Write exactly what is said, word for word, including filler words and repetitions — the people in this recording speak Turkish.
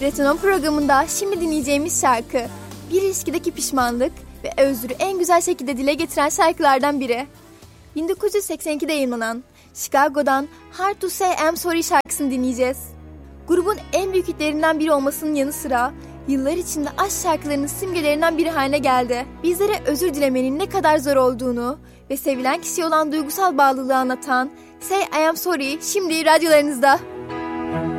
Retronom programında şimdi dinleyeceğimiz şarkı bir ilişkideki pişmanlık ve özrü en güzel şekilde dile getiren şarkılardan biri. bin dokuz yüz seksen ikide yayınlanan Chicago'dan Hard to Say I'm Sorry şarkısını dinleyeceğiz. Grubun en büyük hitlerinden biri olmasının yanı sıra yıllar içinde aşk şarkılarının simgelerinden biri haline geldi. Bizlere özür dilemenin ne kadar zor olduğunu ve sevilen kişiye olan duygusal bağlılığı anlatan Say I Am Sorry şimdi radyolarınızda.